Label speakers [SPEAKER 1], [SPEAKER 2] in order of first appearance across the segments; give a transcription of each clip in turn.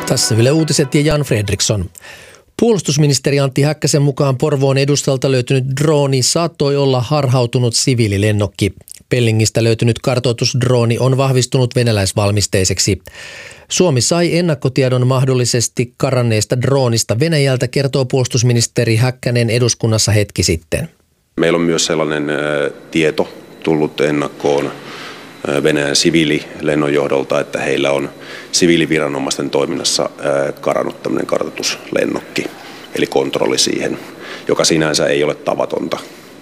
[SPEAKER 1] Tässä Yle Uutiset ja Jan Fredriksson. Puolustusministeri Antti Häkkäsen mukaan Porvoon edustalta löytynyt drooni saattoi olla harhautunut siviililennokki. Pellingistä löytynyt kartoitusdrooni on vahvistunut venäläisvalmisteiseksi. Suomi sai ennakkotiedon mahdollisesti karanneesta droonista Venäjältä, kertoo puolustusministeri Häkkänen eduskunnassa hetki sitten.
[SPEAKER 2] Meillä on myös sellainen tieto tullut ennakkoon Venäjän siviililennonjohdolta, että heillä on siviiliviranomaisten toiminnassa karannut tämmöinen kartoituslennokki, eli kontrolli siihen, joka sinänsä ei ole tavatonta.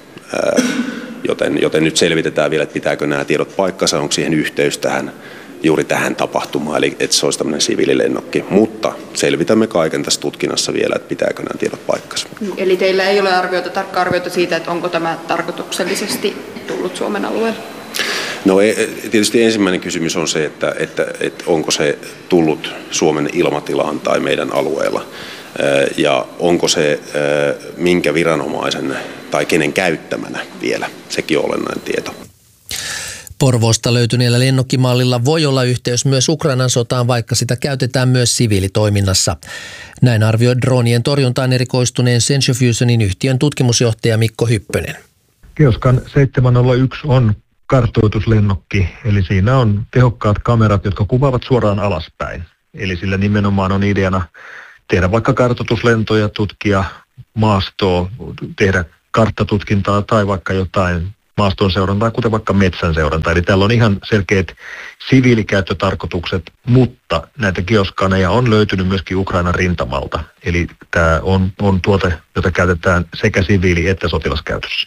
[SPEAKER 2] Joten nyt selvitetään vielä, että pitääkö nämä tiedot paikkansa, onko siihen yhteys juuri tähän tapahtumaan, eli että se olisi tämmöinen siviililennokki. Mutta selvitämme kaiken tässä tutkinnassa vielä, että pitääkö nämä tiedot paikkansa.
[SPEAKER 3] Eli teillä ei ole tarkkaa arviota siitä, että onko tämä tarkoituksellisesti tullut Suomen alueelle?
[SPEAKER 2] No tietysti ensimmäinen kysymys on se, että onko se tullut Suomen ilmatilaan tai meidän alueella. Ja onko se minkä viranomaisen tai kenen käyttämänä vielä, sekin on olennainen tieto.
[SPEAKER 1] Porvoosta löytyneellä lennokkimallilla voi olla yhteys myös Ukrainan sotaan, vaikka sitä myös siviilitoiminnassa. Näin arvioi droonien torjuntaan erikoistuneen Sensiofusionin yhtiön tutkimusjohtaja Mikko Hyppönen.
[SPEAKER 4] Geoscan 701 on kartoituslennokki, eli siinä on tehokkaat kamerat, jotka kuvaavat suoraan alaspäin. Eli sillä nimenomaan on ideana tehdä vaikka kartoituslentoja, tutkia maastoa, tehdä karttatutkintaa tai vaikka jotain maaston seurantaa, kuten vaikka metsän seurantaa. Eli täällä on ihan selkeät siviilikäyttötarkoitukset, mutta näitä geoskaneja on löytynyt myöskin Ukrainan rintamalta. Eli tämä on tuote, jota käytetään sekä siviili- että sotilaskäytössä.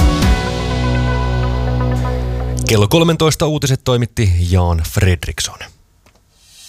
[SPEAKER 5] Kello 13 uutiset toimitti Jan Fredriksson.